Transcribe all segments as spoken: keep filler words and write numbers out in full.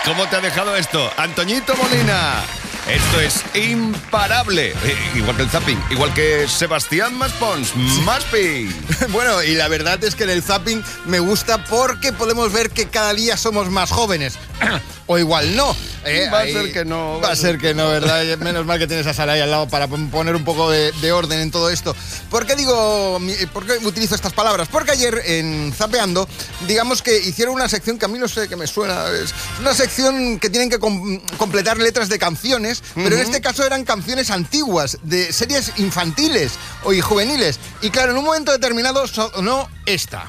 ¿Cómo te ha dejado esto? Antoñito Molina. Esto es imparable. Eh, igual que el zapping, igual que Sebastián Maspons, Maspi. Bueno, y la verdad es que en el zapping me gusta porque podemos ver que cada día somos más jóvenes. O igual no. ¿eh? Va a Ahí ser que no. Va a ser que no, ¿verdad? Menos mal que tienes a Sara ahí al lado para poner un poco de, de orden en todo esto. ¿Por qué digo, por qué utilizo estas palabras? Porque ayer en Zapeando, digamos que hicieron una sección que a mí no sé, que me suena. Es una sección que tienen que com- completar letras de canciones, uh-huh. pero en este caso eran canciones antiguas, de series infantiles o y juveniles. Y claro, en un momento determinado sonó esta.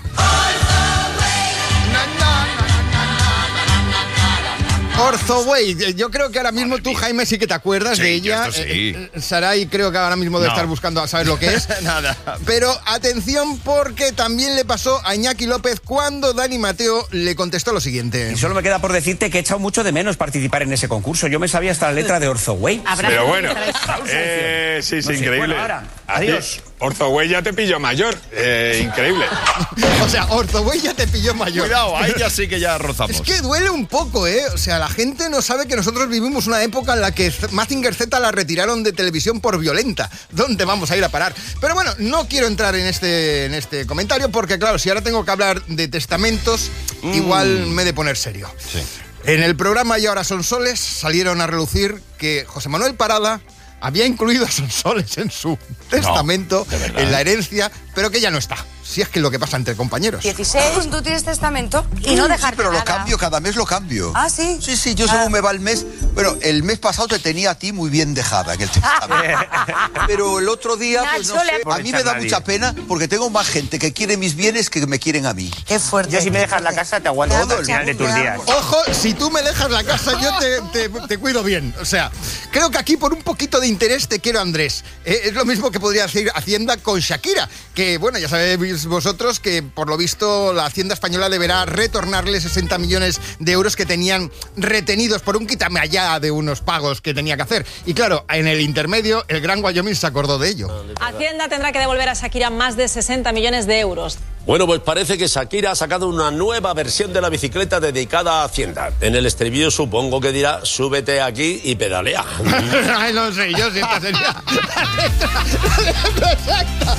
Orthoway, yo creo que ahora mismo Madre tú, mía. Jaime, sí que te acuerdas sí, de ella. Sí. Eh, Saray creo que ahora mismo debe no. estar buscando a saber lo que es. Nada. Pero atención porque también le pasó a Iñaki López cuando Dani Mateo le contestó lo siguiente. Y solo me queda por decirte que he echado mucho de menos participar en ese concurso. Yo me sabía hasta la letra de Orthoway. Pero bueno, eh, sí, sí, no sé, increíble. Bueno, ahora, adiós. Orthoway ya te pilló mayor. Eh, increíble. O sea, Orthoway ya te pilló mayor. Cuidado, ahí ya sí que ya rozamos. Es que duele un poco, ¿eh? O sea, la gente no sabe que nosotros vivimos una época en la que Mazinger Z la retiraron de televisión por violenta. ¿Dónde vamos a ir a parar? Pero bueno, no quiero entrar en este, en este comentario porque, claro, si ahora tengo que hablar de testamentos, mm. igual me he de poner serio. Sí. En el programa Y ahora son soles salieron a relucir que José Manuel Parada había incluido a Sonsoles en su testamento, no, en la herencia, pero que ya no está. Si es que es lo que pasa entre compañeros. dieciséis, tú tienes testamento y no dejarte Pero nada. lo cambio, cada mes lo cambio. ¿Ah, sí? Sí, sí, yo según ah. me va el mes. Bueno, el mes pasado te tenía a ti muy bien dejada en el testamento. Pero el otro día, pues no sé, a mí me da mucha pena porque tengo más gente que quiere mis bienes que me quieren a mí. Qué fuerte. Yo si me dejas la casa te aguanto todo el final de tus días. Ojo, si tú me dejas la casa yo te, te, te cuido bien. O sea, creo que aquí por un poquito de interés te quiero, Andrés. Eh, es lo mismo que podría decir Hacienda con Shakira, que bueno, ya sabéis vosotros que por lo visto la Hacienda española deberá retornarle sesenta millones de euros que tenían retenidos por un quítame allá de unos pagos que tenía que hacer. Y claro, en el intermedio el Gran Wyoming se acordó de ello. Hacienda tendrá que devolver a Shakira más de sesenta millones de euros. Bueno, pues parece que Shakira ha sacado una nueva versión de la bicicleta dedicada a Hacienda. En el estribillo supongo que dirá, súbete aquí y pedalea. Ay, no sé, yo si esta sería la letra exacta.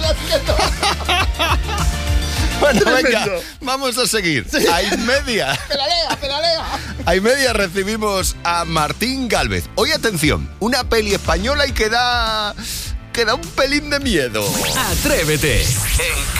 Bueno, venga, vamos a seguir. Sí. A Inmedia. Pedalea, pedalea. A Inmedia recibimos a Martín Gálvez. Hoy, atención, una peli española y que da... que da un pelín de miedo. Atrévete. En